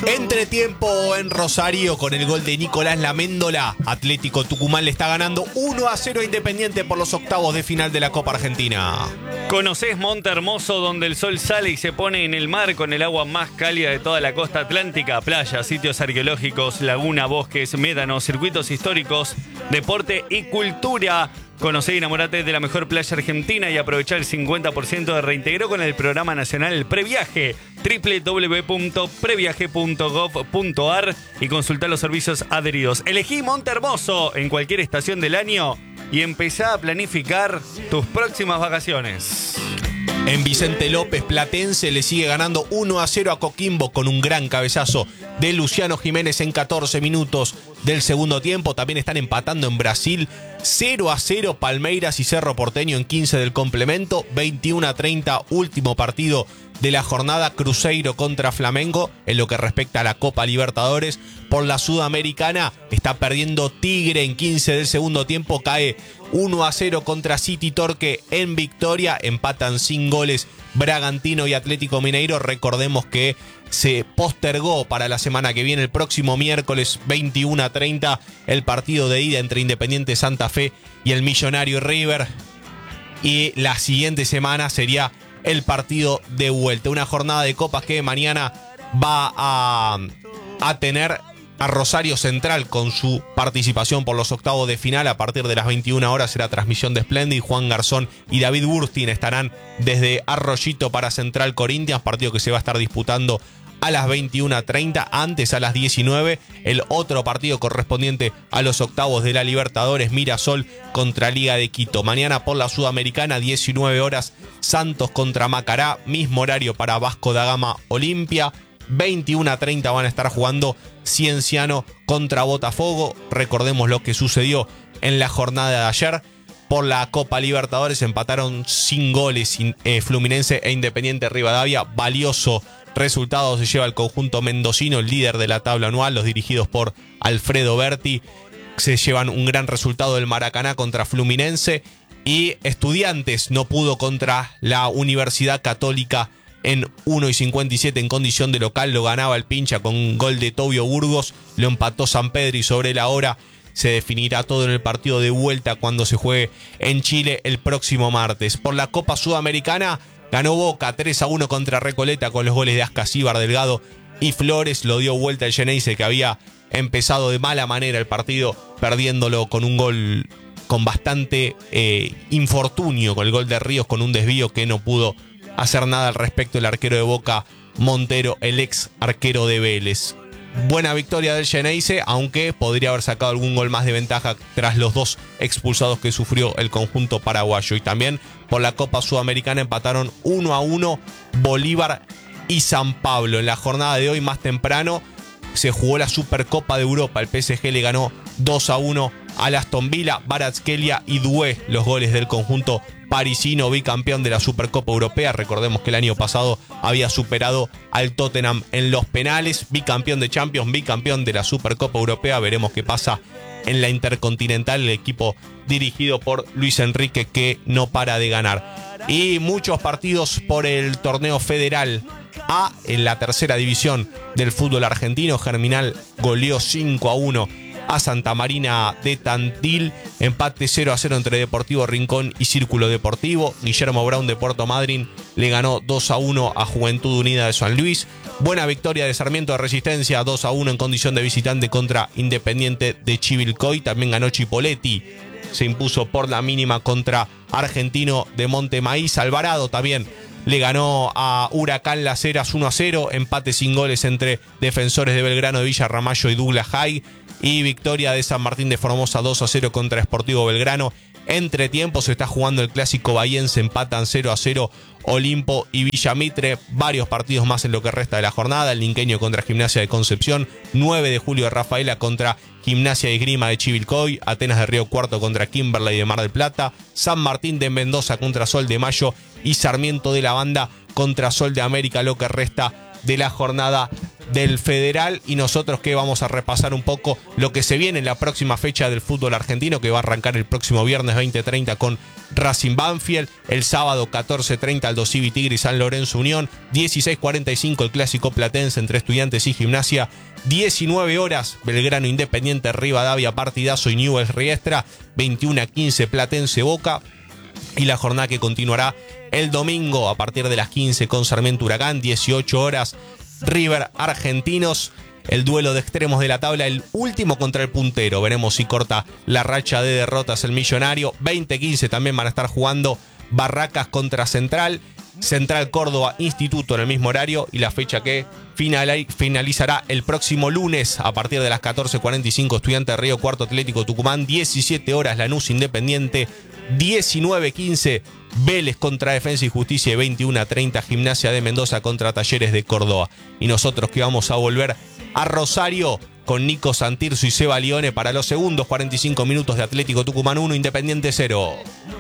Entretiempo en Rosario con el gol de Nicolás Laméndola. Atlético Tucumán le está ganando 1-0 a Independiente por los octavos de final de la Copa Argentina. ¿Conocés Monte Hermoso, donde el sol sale y se pone en el mar con el agua más cálida de toda la costa atlántica? Playas, sitios arqueológicos, laguna, bosques, médanos, circuitos históricos, deporte y cultura. Conocé y enamorate de la mejor playa argentina y aprovechar el 50% de reintegro con el programa nacional El Previaje. www.previaje.gov.ar y consultar los servicios adheridos. Elegí Monte Hermoso en cualquier estación del año y empezá a planificar tus próximas vacaciones. En Vicente López, Platense le sigue ganando 1-0 a Coquimbo con un gran cabezazo de Luciano Jiménez en 14 minutos del segundo tiempo. También están empatando en Brasil 0-0 Palmeiras y Cerro Porteño en 15 del complemento. 21-30 último partido de la jornada, Cruzeiro contra Flamengo. En lo que respecta a la Copa Libertadores, por la Sudamericana está perdiendo Tigre en 15 del segundo tiempo. Cae 1-0 contra City Torque en Victoria. Empatan sin goles Bragantino y Atlético Mineiro. Recordemos que se postergó para la semana que viene, el próximo miércoles 21-30, el partido de ida entre Independiente Santa Fe y el Millonario River. Y la siguiente semana sería el partido de vuelta. Una jornada de copas que mañana va a tener a Rosario Central con su participación por los octavos de final. A partir de las 21 horas será transmisión de Splendid. Juan Garzón y David Burstin estarán desde Arroyito para Central Corinthians, partido que se va a estar disputando a las 21:30. Antes, a las 19, el otro partido correspondiente a los octavos de la Libertadores, Mirasol contra Liga de Quito. Mañana por la Sudamericana, 19 horas, Santos contra Macará. Mismo horario para Vasco da Gama Olimpia. 21:30 van a estar jugando Cienciano contra Botafogo. Recordemos lo que sucedió en la jornada de ayer. Por la Copa Libertadores empataron sin goles Fluminense e Independiente Rivadavia. Valioso resultado se lleva el conjunto mendocino, el líder de la tabla anual, los dirigidos por Alfredo Berti. Se llevan un gran resultado del Maracaná contra Fluminense. Y Estudiantes no pudo contra la Universidad Católica en 1:57 en condición de local. Lo ganaba el Pincha con un gol de Tobio Burgos. Lo empató San Pedro y sobre la hora se definirá todo en el partido de vuelta cuando se juegue en Chile el próximo martes. Por la Copa Sudamericana ganó Boca 3-1 contra Recoleta con los goles de Ascasíbar, Delgado y Flores. Lo dio vuelta el Geneise, que había empezado de mala manera el partido, perdiéndolo con un gol con bastante infortunio, con el gol de Ríos, con un desvío que no pudo hacer nada al respecto el arquero de Boca, Montero, el ex arquero de Vélez. Buena victoria del Geneise, aunque podría haber sacado algún gol más de ventaja tras los dos expulsados que sufrió el conjunto paraguayo. Y también por la Copa Sudamericana empataron 1-1 Bolívar y San Pablo. En la jornada de hoy, más temprano, se jugó la Supercopa de Europa. El PSG le ganó 2-1 al Aston Villa. Kvaratskhelia y Doué, los goles del conjunto parisino, bicampeón de la Supercopa Europea. Recordemos que el año pasado había superado al Tottenham en los penales. Bicampeón de Champions, bicampeón de la Supercopa Europea. Veremos qué pasa en la Intercontinental, el equipo dirigido por Luis Enrique, que no para de ganar. Y muchos partidos por el torneo federal A en la tercera división del fútbol argentino. Germinal goleó 5-1 a Santa Marina de Tandil. Empate 0-0 entre Deportivo Rincón y Círculo Deportivo. Guillermo Brown de Puerto Madryn le ganó 2-1 a Juventud Unida de San Luis. Buena victoria de Sarmiento de Resistencia, 2-1 en condición de visitante contra Independiente de Chivilcoy. También ganó Chipoletti, se impuso por la mínima contra Argentino de Montemaíz. Alvarado también le ganó a Huracán Las Heras 1-0. Empate sin goles entre Defensores de Belgrano de Villa Ramallo y Douglas High. Y victoria de San Martín de Formosa 2-0 contra Sportivo Belgrano. Entre tiempos se está jugando el clásico bahiense. Empatan 0-0 Olimpo y Villa Mitre. Varios partidos más en lo que resta de la jornada. El Linqueño contra Gimnasia de Concepción. 9 de julio de Rafaela contra Gimnasia y Esgrima de Chivilcoy. Atenas de Río Cuarto contra Kimberley de Mar del Plata. San Martín de Mendoza contra Sol de Mayo. Y Sarmiento de la Banda contra Sol de América, lo que resta de la jornada del Federal. Y nosotros que vamos a repasar un poco lo que se viene en la próxima fecha del fútbol argentino, que va a arrancar el próximo viernes 20:30 con Racing Banfield, el sábado 14:30 Aldo Civi Tigre y San Lorenzo Unión, 16:45 el clásico platense entre Estudiantes y Gimnasia, 19 horas Belgrano Independiente, Rivadavia Partidazo y Newell's Riestra, 21:15 Platense Boca. Y la jornada que continuará el domingo a partir de las 15 con Sarmiento Huracán, 18 horas River Argentinos, el duelo de extremos de la tabla, el último contra el puntero. Veremos si corta la racha de derrotas el Millonario. 20:15 también van a estar jugando Barracas contra Central, Central Córdoba Instituto en el mismo horario, y la fecha que finalizará el próximo lunes a partir de las 14:45 Estudiantes de Río Cuarto Atlético Tucumán, 17 horas Lanús Independiente, 19:15 Vélez contra Defensa y Justicia y 21:30 Gimnasia de Mendoza contra Talleres de Córdoba. Y nosotros que vamos a volver a Rosario con Nico Santirso y Seba Lione para los segundos 45 minutos de Atlético Tucumán 1, Independiente 0.